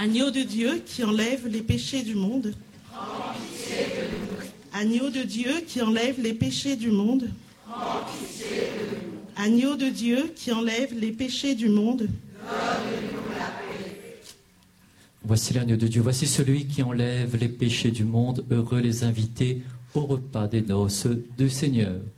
Agneau de Dieu qui enlève les péchés du monde. Agneau de Dieu qui enlève les péchés du monde. Agneau de Dieu qui enlève les péchés du monde. Voici l'agneau de Dieu, voici celui qui enlève les péchés du monde. Heureux les invités au repas des noces du Seigneur.